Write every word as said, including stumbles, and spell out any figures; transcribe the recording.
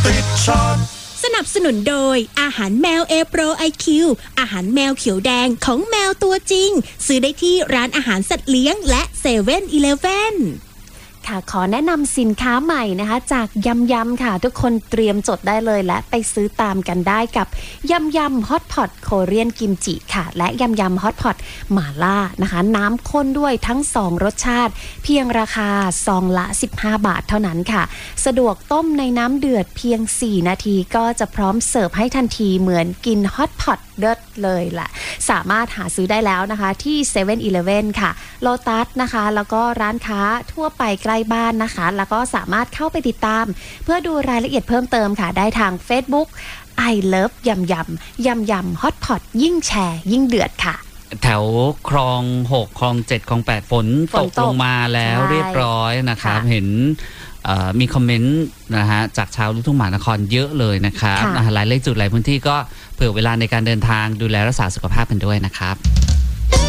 ติดช็อตสนับสนุนโดยอาหารแมว เอ โปร ไอ คิว อาหารแมวเขียวแดงของแมวตัวจริงซื้อได้ที่ร้านอาหารสัตว์เลี้ยงและเซเว่นอีเลฟเว่นค่ะขอแนะนำสินค้าใหม่นะคะจากยำยำค่ะทุกคนเตรียมจดได้เลยและไปซื้อตามกันได้กับยำยำฮอตพอตโคเรียนกิมจิค่ะและยำยำฮอตพอตหม่าล่านะคะน้ำข้นด้วยทั้งสองรสชาติเพียงราคาซองละสิบห้าบาทเท่านั้นค่ะสะดวกต้มในน้ำเดือดเพียงสี่นาทีก็จะพร้อมเสิร์ฟให้ทันทีเหมือนกินฮอตพอตเดิร์ดเลยล่ะสามารถหาซื้อได้แล้วนะคะที่เซเว่นอีเลฟเว่นค่ะโลตัสนะคะแล้วก็ร้านค้าทั่วไปใกล้บ้านนะคะแล้วก็สามารถเข้าไปติดตามเพื่อดูรายละเอียดเพิ่มเติมค่ะได้ทาง Facebook I Love ยำยำยำยำฮอตพอตยิ่งแชร์ยิ่งเดือดค่ะแถวคลองหกคลองเจ็ดคลองแปดฝนตกลงมาแล้วเรียบร้อยนะครับเห็นมีคอมเมนต์นะฮะจากชาวลูกทุ่งมหานครเยอะเลยนะครับหลายเลขจุดหลายพื้นที่ก็เผื่อเวลาในการเดินทางดูแลรักษาสุขภาพกันด้วยนะครับ